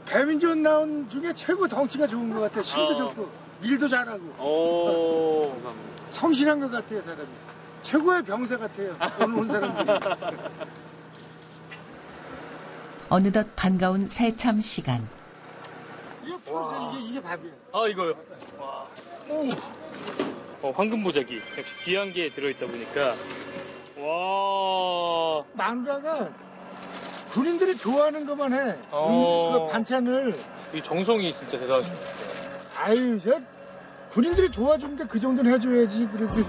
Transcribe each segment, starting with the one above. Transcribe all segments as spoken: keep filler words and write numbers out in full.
배민준 나온 중에 최고 덩치가 좋은 것 같아요. 힘도 어. 좋고 일도 잘하고 오. 성실한 것 같아요, 사람이. 최고의 병사 같아요, 오늘 온 사람들이. 어느덧 반가운 새참 시간. 이게 풀어서 이게, 이게 밥이에요. 아, 이거요? 와. 오. 어, 황금 보자기. 역시 귀한 게 들어있다 보니까. 와. 만두가 군인들이 좋아하는 것만 해. 어. 음, 그 반찬을. 이 정성이 진짜 대단하신 것 같아요. 아유, 저 군인들이 도와주는데 그 정도는 해줘야지. 그래도.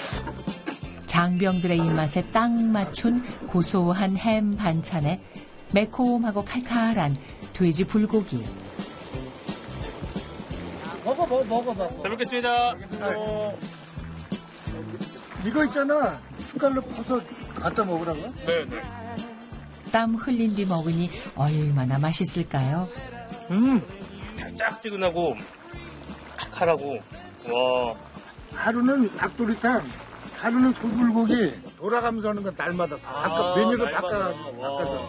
장병들의 입맛에 딱 맞춘 고소한 햄 반찬에 매콤하고 칼칼한 돼지 불고기. 먹어, 먹어, 먹어봐. 잘 먹겠습니다. 어, 이거 있잖아. 숟갈로 퍼서 갖다 먹으라고. 네네. 땀 흘린 뒤 먹으니 얼마나 맛있을까요? 음. 짝지근하고 칼칼하고. 와. 하루는 닭도리탕, 하루는 소불고기. 돌아가면서 하는 건 날마다. 아까 아, 메뉴를 날마다. 바꿔, 바꿔서.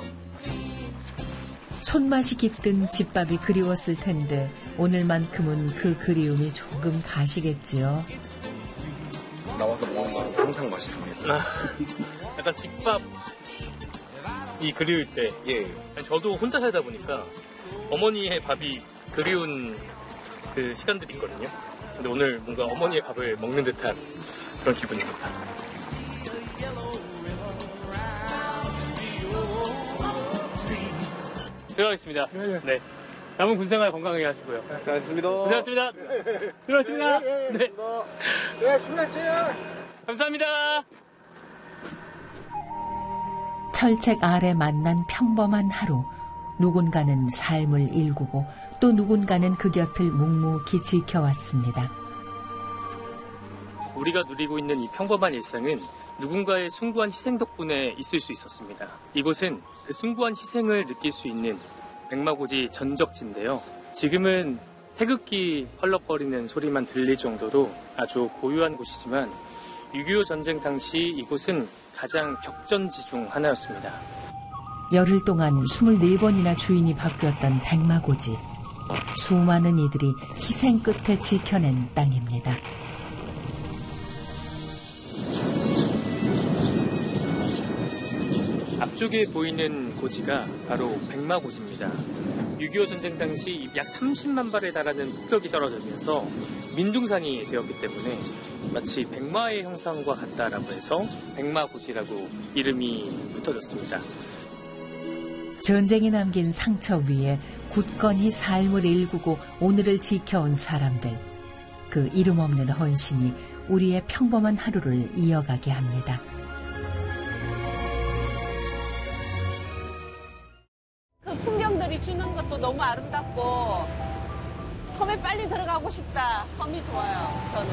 손맛이 깃든 집밥이 그리웠을 텐데 오늘만큼은 그 그리움이 조금 가시겠지요. 나와서 먹는 건 항상 맛있습니다. 약간 집밥이 그리울 때. 예. 저도 혼자 살다 보니까 어머니의 밥이 그리운 그 시간들이 있거든요. 근데 오늘 뭔가 어머니의 밥을 먹는 듯한 그런 기분입니다. 들어가겠습니다. 예, 예. 네. 남은 군생활 건강하게 하시고요. 고맙습니다. 고생하셨습니다. 들어가겠습니다. 예, 예, 예. 네. 네, 수고하세요. 감사합니다. 철책 아래 만난 평범한 하루. 누군가는 삶을 일구고 또 누군가는 그 곁을 묵묵히 지켜왔습니다. 우리가 누리고 있는 이 평범한 일상은 누군가의 숭고한 희생 덕분에 있을 수 있었습니다. 이곳은 그 숭고한 희생을 느낄 수 있는 백마고지 전적지인데요. 지금은 태극기 펄럭거리는 소리만 들릴 정도로 아주 고요한 곳이지만 육이오 전쟁 당시 이곳은 가장 격전지 중 하나였습니다. 열흘 동안 스물네 번이나 주인이 바뀌었던 백마고지. 수많은 이들이 희생 끝에 지켜낸 땅입니다. 앞쪽에 보이는 고지가 바로 백마고지입니다. 육이오 전쟁 당시 약 삼십만 발에 달하는 폭격이 떨어지면서 민둥산이 되었기 때문에 마치 백마의 형상과 같다라고 해서 백마고지라고 이름이 붙어졌습니다. 전쟁이 남긴 상처 위에 굳건히 삶을 일구고 오늘을 지켜온 사람들. 그 이름 없는 헌신이 우리의 평범한 하루를 이어가게 합니다. 그 풍경들이 주는 것도 너무 아름답고 섬에 빨리 들어가고 싶다. 섬이 좋아요, 저는.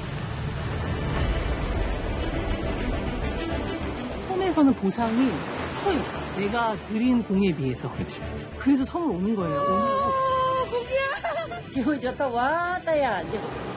섬에서는 보상이 커요. 내가 드린 공에 비해서. 그렇지. 그래서 섬을 오는 거예요. 오늘 아, 고기야. 기분 좋다. 왔다야.